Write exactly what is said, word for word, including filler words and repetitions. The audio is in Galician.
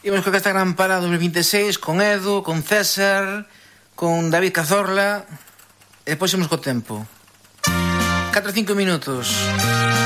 Imos con esta gran parada dos mil vinte e seis, con Edu, con César, con David Cazorla, e depois imos co tempo. catro a cinco minutos.